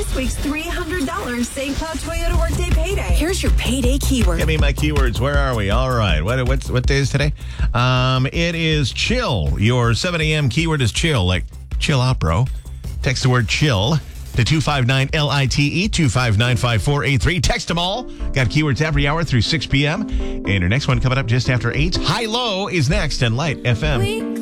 this week's $300 St. Cloud Toyota Workday Payday. Here's your payday keyword. Give me my keywords. Where are we? All right. What day is today? It is chill. Your 7 a.m. keyword is chill, like chill out, bro. Text the word chill to 259-LITE, 259-5483. Text them all. Got keywords every hour through 6 p.m. And your next one coming up just after 8. High Low is next and Light FM.